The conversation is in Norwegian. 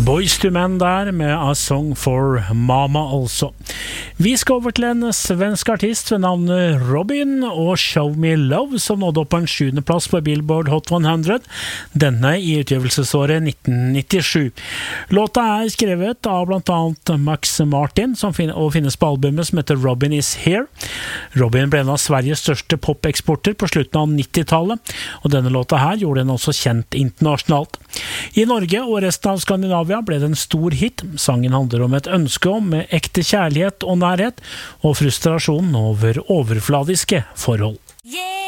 Boyz II Men der med A Song for Mama altså. Vi skal over til en svensk artist ved navnet Robin og Show Me Love som nådde opp på en 7. plass på Billboard Hot 100, denne i utgivelsesåret 1997. Låta skrevet av blant annet Max Martin og finnes på albumet som heter Robin Is Here. Robin ble en av Sveriges største popeksporter på slutten av 90-tallet, og denne låta her gjorde den også kjent internasjonalt. I Norge og resten av Skandinavia ble det en stor hit. Sangen handler om et ønske om ekte kjærlighet og nærhet, og frustrasjon over overfladiske forhold. Yeah!